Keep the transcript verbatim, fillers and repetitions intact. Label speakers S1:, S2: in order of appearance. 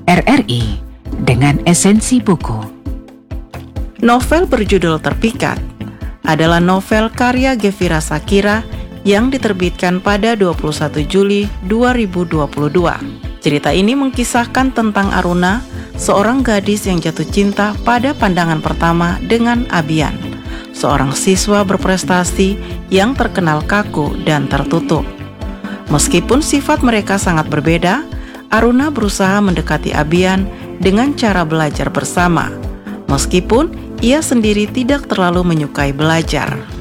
S1: R R I dengan esensi buku.
S2: Novel berjudul Terpikat adalah novel karya Gevira Sakira yang diterbitkan pada dua puluh satu Juli dua ribu dua puluh dua. Cerita ini mengkisahkan tentang Aruna, seorang gadis yang jatuh cinta pada pandangan pertama dengan Abian, seorang siswa berprestasi yang terkenal kaku dan tertutup. Meskipun sifat mereka sangat berbeda, Aruna berusaha mendekati Abian dengan cara belajar bersama, meskipun ia sendiri tidak terlalu menyukai belajar.